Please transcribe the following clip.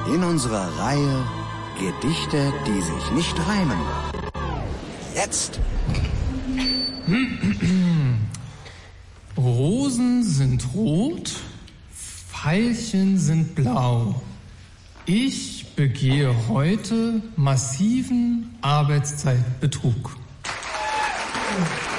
In unserer Reihe Gedichte, die sich nicht reimen. Jetzt. Rosen sind rot, Veilchen sind blau. Ich begehe heute massiven Arbeitszeitbetrug.